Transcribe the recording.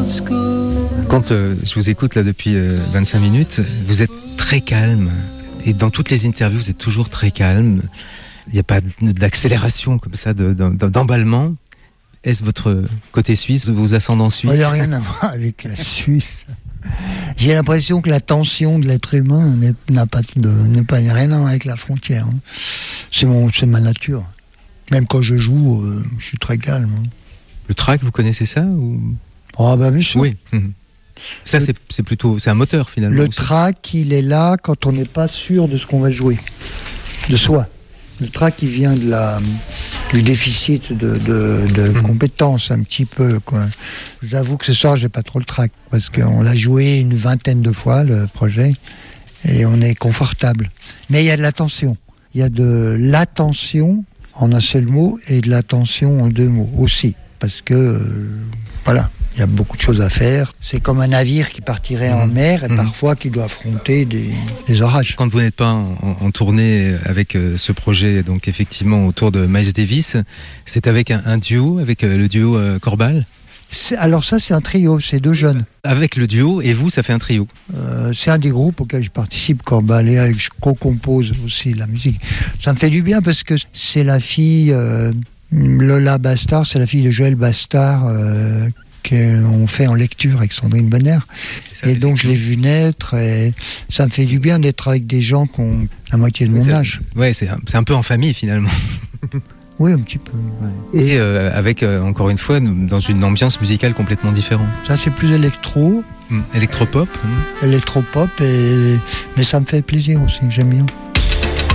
Quand je vous écoute là depuis 25 minutes, vous êtes très calme. Et dans toutes les interviews, vous êtes toujours très calme. Il n'y a pas d'accélération comme ça, d'emballement. Est-ce votre côté suisse, vos ascendants suisses ? Il n'y a rien à voir avec la Suisse. J'ai l'impression que la tension de l'être humain n'a rien à voir avec la frontière. C'est ma nature. Même quand je joue, je suis très calme. Le track, vous connaissez ça ou... Oh bah bien sûr. Oui. Ça, c'est plutôt... C'est un moteur, finalement. Le aussi. track, il est là quand on n'est pas sûr de ce qu'on va jouer. De soi. Le track, il vient du déficit de compétences, un petit peu, quoi. Je vous avoue que ce soir, j'ai pas trop le track, parce qu'on l'a joué une 20aine de fois, le projet, et on est confortable. Mais il y a de l'attention. Il y a de l'attention en un seul mot, et de l'attention en deux mots aussi. Parce que, voilà, il y a beaucoup de choses à faire. C'est comme un navire qui partirait en mer, et parfois qui doit affronter des orages. Quand vous n'êtes pas en tournée avec ce projet, donc effectivement autour de Miles Davis, c'est avec un duo, avec le duo Corbal ? Alors ça, c'est un trio, c'est deux jeunes. Avec le duo, et vous, ça fait un trio ? C'est un des groupes auxquels je participe, Corbal, et avec je co-compose aussi la musique. Ça me fait du bien parce que c'est la fille, Lola Bastard, c'est la fille de Joël Bastard, qu'on fait en lecture avec Sandrine Bonner. Et donc je l'ai vu naître, et ça me fait du bien d'être avec des gens qui ont la moitié de mon âge. Ouais, c'est un peu en famille finalement. Oui, un petit peu. Ouais. Et avec, encore une fois, dans une ambiance musicale complètement différente. Ça, c'est plus électro. Électropop. Électropop, mais ça me fait plaisir aussi, j'aime bien.